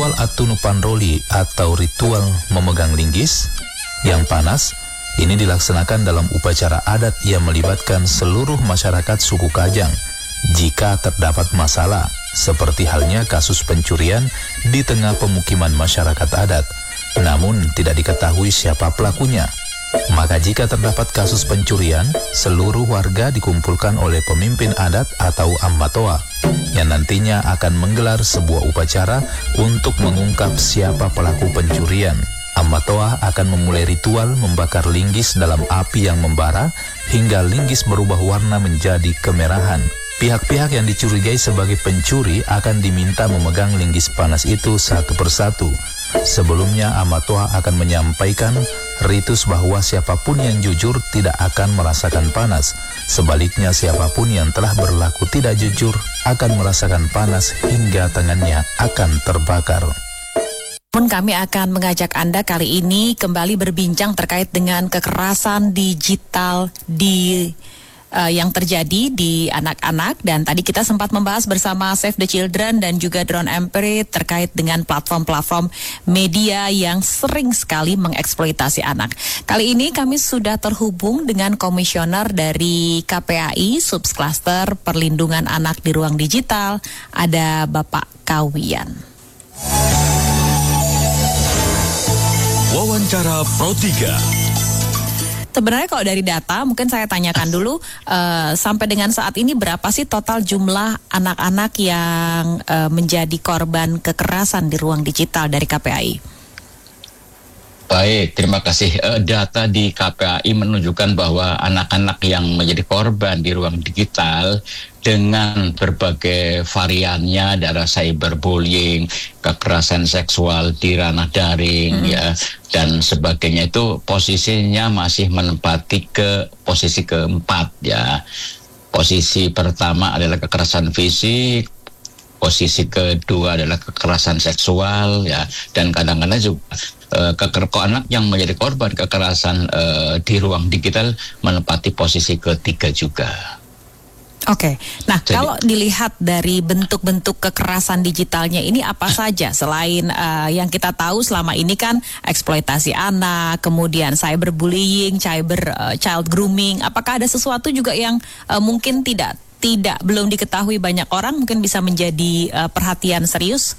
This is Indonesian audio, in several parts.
Ritual Atunupanroli atau ritual memegang linggis yang panas ini dilaksanakan dalam upacara adat yang melibatkan seluruh masyarakat suku Kajang jika terdapat masalah, seperti halnya kasus pencurian di tengah pemukiman masyarakat adat, namun tidak diketahui siapa pelakunya. Maka jika terdapat kasus pencurian, seluruh warga dikumpulkan oleh pemimpin adat atau ambatoa yang nantinya akan menggelar sebuah upacara untuk mengungkap siapa pelaku pencurian. Ambatoa akan memulai ritual membakar linggis dalam api yang membara hingga linggis berubah warna menjadi kemerahan. Pihak-pihak yang dicurigai sebagai pencuri akan diminta memegang linggis panas itu satu persatu. Sebelumnya, Ambatoa akan menyampaikan ritus bahwa siapapun yang jujur tidak akan merasakan panas. Sebaliknya, siapapun yang telah berlaku tidak jujur akan merasakan panas hingga tangannya akan terbakar. Kami akan mengajak Anda kali ini kembali berbincang terkait dengan kekerasan digital yang terjadi di anak-anak, dan tadi kita sempat membahas bersama Save the Children dan juga Drone Empire terkait dengan platform-platform media yang sering sekali mengeksploitasi anak. Kali ini kami sudah terhubung dengan komisioner dari KPAI Subcluster Perlindungan Anak di Ruang Digital, ada Bapak Kawian. Wawancara Pro 3. Sebenarnya kalau dari data, mungkin saya tanyakan dulu, sampai dengan saat ini berapa sih total jumlah anak-anak yang menjadi korban kekerasan di ruang digital dari KPAI? Baik, terima kasih. Data di KPAI menunjukkan bahwa anak-anak yang menjadi korban di ruang digital dengan berbagai variannya, dari cyberbullying, kekerasan seksual di ranah daring, ya, dan sebagainya, itu posisinya masih menempati ke posisi keempat, ya. Posisi pertama adalah kekerasan fisik, posisi kedua adalah kekerasan seksual, ya, dan kadang-kadang juga anak yang menjadi korban kekerasan di ruang digital menempati posisi ketiga juga. Oke, nah kalau dilihat dari bentuk-bentuk kekerasan digitalnya ini apa saja selain yang kita tahu selama ini kan eksploitasi anak, kemudian cyberbullying, child grooming, apakah ada sesuatu juga yang mungkin belum diketahui banyak orang, mungkin bisa menjadi perhatian serius?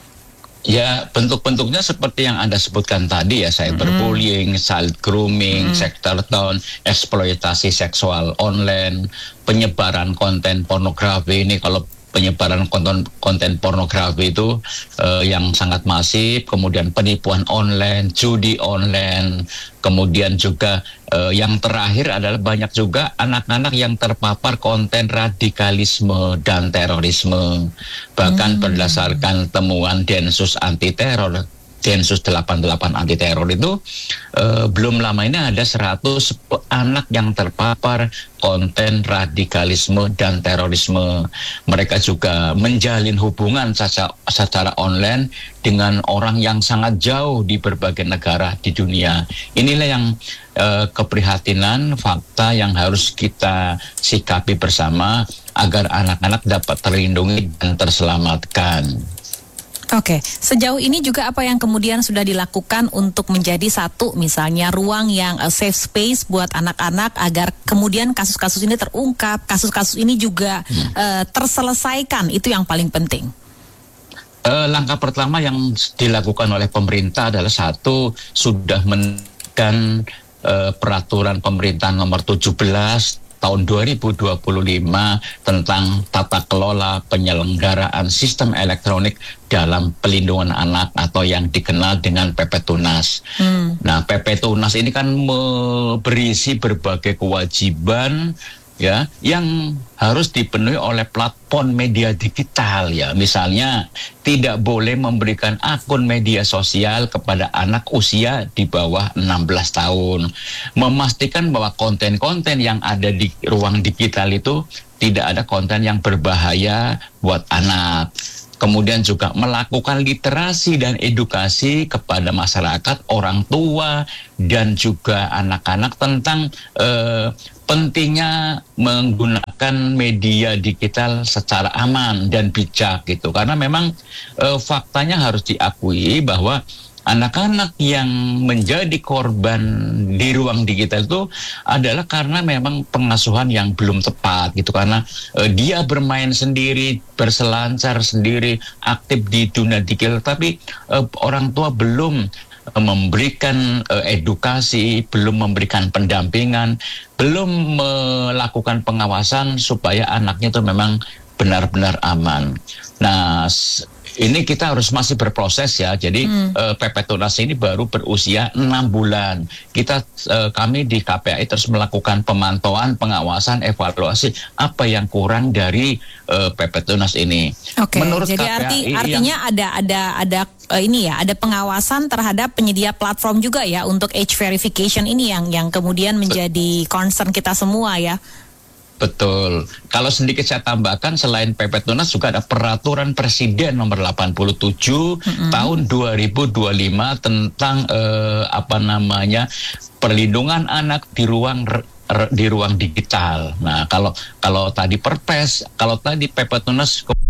Ya, bentuk-bentuknya seperti yang Anda sebutkan tadi, ya, cyberbullying, child grooming, sector down, eksploitasi seksual online, penyebaran konten pornografi. Ini kalau penyebaran konten pornografi itu yang sangat masif, kemudian penipuan online, judi online, kemudian juga yang terakhir adalah banyak juga anak-anak yang terpapar konten radikalisme dan terorisme. Bahkan berdasarkan temuan Densus Anti Teror, Densus 88 anti teror itu belum lama ini ada 100 anak yang terpapar konten radikalisme dan terorisme. Mereka juga menjalin hubungan secara online dengan orang yang sangat jauh di berbagai negara di dunia. Inilah yang keprihatinan, fakta yang harus kita sikapi bersama agar anak-anak dapat terlindungi dan terselamatkan. Oke, sejauh ini juga apa yang kemudian sudah dilakukan untuk menjadi satu misalnya ruang yang safe space buat anak-anak agar kemudian kasus-kasus ini terungkap, kasus-kasus ini juga terselesaikan, itu yang paling penting. Langkah pertama yang dilakukan oleh pemerintah adalah satu, sudah menekan peraturan pemerintah nomor 17 tahun 2025 tentang tata kelola penyelenggaraan sistem elektronik dalam pelindungan anak atau yang dikenal dengan PP Tunas. Nah, PP Tunas ini kan berisi berbagai kewajiban, ya, yang harus dipenuhi oleh platform media digital, ya. Misalnya tidak boleh memberikan akun media sosial kepada anak usia di bawah 16 tahun. Memastikan bahwa konten-konten yang ada di ruang digital itu tidak ada konten yang berbahaya buat anak. kemudian juga melakukan literasi dan edukasi kepada masyarakat, orang tua, dan juga anak-anak tentang pentingnya menggunakan media digital secara aman dan bijak gitu. Karena memang faktanya harus diakui bahwa anak-anak yang menjadi korban di ruang digital itu adalah karena memang pengasuhan yang belum tepat gitu, karena dia bermain sendiri, berselancar sendiri, aktif di dunia digital, tapi orang tua belum memberikan edukasi, belum memberikan pendampingan, belum melakukan pengawasan supaya anaknya itu memang benar-benar aman. Nah, ini kita harus masih berproses ya. Jadi PP Tunas ini baru berusia 6 bulan. Kami di KPAI terus melakukan pemantauan, pengawasan, evaluasi apa yang kurang dari PP Tunas ini. Oke. Menurut Jadi KPAI artinya ada pengawasan terhadap penyedia platform juga ya untuk age verification ini yang kemudian menjadi concern kita semua ya. Betul. Kalau sedikit saya tambahkan, selain PP Tunas juga ada Peraturan Presiden nomor 87 tahun 2025 tentang perlindungan anak di ruang digital. Nah, kalau tadi Perpres, kalau tadi PP Tunas